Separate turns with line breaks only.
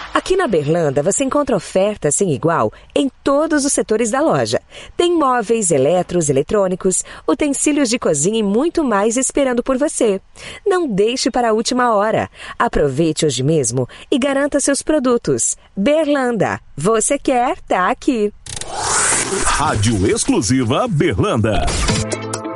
Aqui na Berlanda você encontra ofertas sem igual em todos os setores da loja. Tem móveis, eletros, eletrônicos, utensílios de cozinha e muito mais esperando por você. Não deixe para a última hora. Aproveite hoje mesmo e garanta seus produtos. Berlanda, você quer, tá aqui.
Rádio Exclusiva Berlanda.